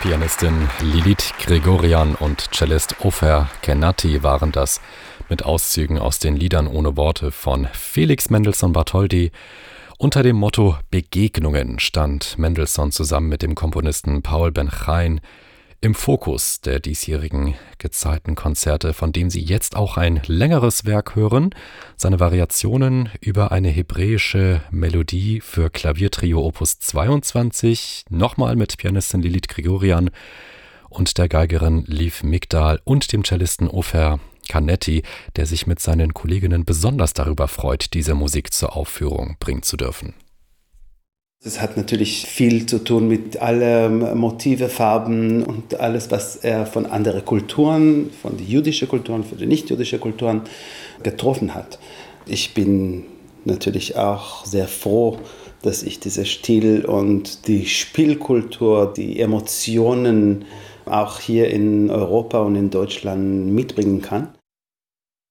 Pianistin Lilith Grigorian und Cellist Ofer Kennati waren das, mit Auszügen aus den Liedern ohne Worte von Felix Mendelssohn Bartholdy. Unter dem Motto Begegnungen stand Mendelssohn zusammen mit dem Komponisten Paul Ben-Chaim im Fokus der diesjährigen Gezeitenkonzerte, von dem Sie jetzt auch ein längeres Werk hören, seine Variationen über eine hebräische Melodie für Klaviertrio Opus 22, nochmal mit Pianistin Lilith Grigorian und der Geigerin Liv Migdal und dem Cellisten Ofer Kennati, der sich mit seinen Kolleginnen besonders darüber freut, diese Musik zur Aufführung bringen zu dürfen. Es hat natürlich viel zu tun mit allen Motive, Farben und alles, was er von anderen Kulturen, von den jüdischen Kulturen, von den nicht-jüdischen Kulturen getroffen hat. Ich bin natürlich auch sehr froh, dass ich diesen Stil und die Spielkultur, die Emotionen auch hier in Europa und in Deutschland mitbringen kann.